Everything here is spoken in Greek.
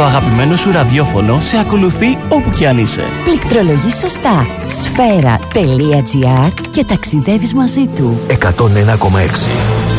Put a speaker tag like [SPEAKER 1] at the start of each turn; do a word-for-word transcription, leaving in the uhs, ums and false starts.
[SPEAKER 1] Το αγαπημένο σου ραδιόφωνο σε ακολουθεί όπου κι αν είσαι.
[SPEAKER 2] Πληκτρολογείς σωστά. Σφαίρα τελεία τζι άρ και ταξιδεύεις μαζί του.
[SPEAKER 3] εκατόν ένα κόμμα έξι